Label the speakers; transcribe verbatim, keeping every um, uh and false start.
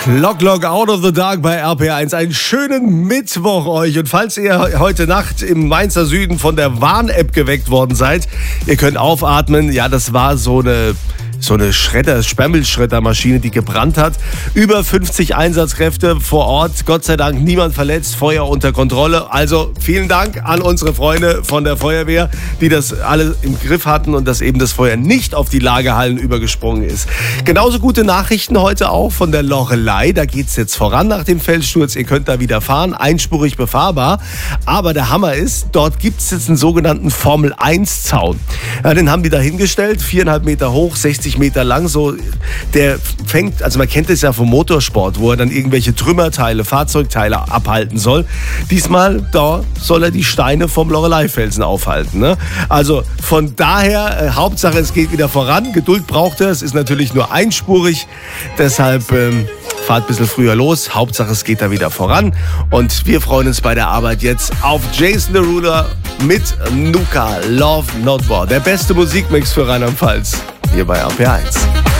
Speaker 1: Clock, Log, Out of the Dark bei R P eins. Einen schönen Mittwoch euch. Und falls ihr heute Nacht im Mainzer Süden von der Warn-App geweckt worden seid, ihr könnt aufatmen. Ja, das war so eine... So eine Schredder, Sperrmüllschreddermaschine, die gebrannt hat. Über fünfzig Einsatzkräfte vor Ort. Gott sei Dank niemand verletzt, Feuer unter Kontrolle. Also vielen Dank an unsere Freunde von der Feuerwehr, die das alle im Griff hatten und dass eben das Feuer nicht auf die Lagerhallen übergesprungen ist. Genauso gute Nachrichten heute auch von der Loreley. Da geht's jetzt voran nach dem Felssturz. Ihr könnt da wieder fahren, einspurig befahrbar. Aber der Hammer ist, dort gibt's jetzt einen sogenannten Formel eins Zaun. Ja, den haben die da hingestellt, viereinhalb Meter hoch, sechzig Meter lang, so, der fängt, also man kennt es ja vom Motorsport, wo er dann irgendwelche Trümmerteile, Fahrzeugteile abhalten soll. Diesmal, da soll er die Steine vom Loreley-Felsen aufhalten, ne? Also von daher, äh, Hauptsache es geht wieder voran, Geduld braucht er, es ist natürlich nur einspurig, deshalb ähm, fahrt ein bisschen früher los, Hauptsache es geht da wieder voran und wir freuen uns bei der Arbeit jetzt auf Jason Derulo mit Nuka, Love Not War, der beste Musikmix für Rheinland-Pfalz. Hier bei R P eins.